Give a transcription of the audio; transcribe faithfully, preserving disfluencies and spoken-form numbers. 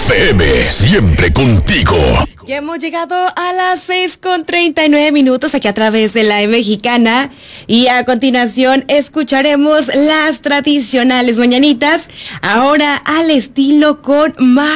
F M, siempre contigo. Ya hemos llegado a las seis con treinta y nueve minutos aquí a través de la E Mexicana y a continuación escucharemos las tradicionales mañanitas, ahora al estilo con Mar.